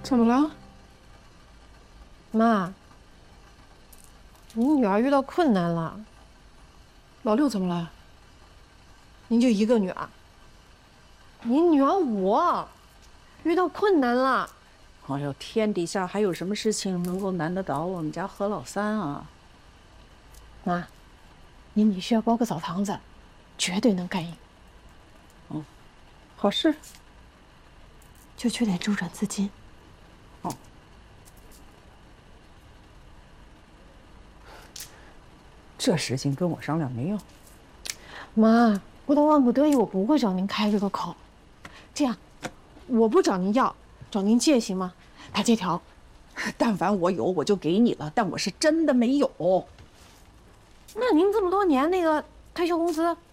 怎么了？ 妈，你女儿遇到困难了。 老六怎么了？ 您就一个女儿？您女儿我遇到困难了。 哎呦，天底下还有什么事情能够难得倒我们家何老三啊？ 妈，您女婿要包个澡堂子，绝对能干赢。 哦，好事。 就缺点周转资金。 哦。这事情跟我商量没用。 妈，不到万不得已，我不会找您开这个口。这样，我不找您要，找您借行吗？打借条。 但凡我有，我就给你了。但我是真的没有。 那您这么多年那个退休工资，